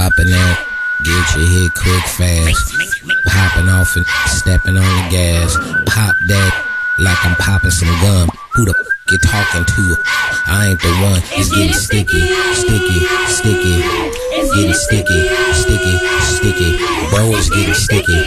Hopping out, get your hit quick fast. Popping off and stepping on the gas. Pop that like I'm popping some gum. Who the you talking to? I ain't the one. It's getting sticky, sticky, sticky. Getting sticky, sticky, sticky. Bro, it's getting sticky.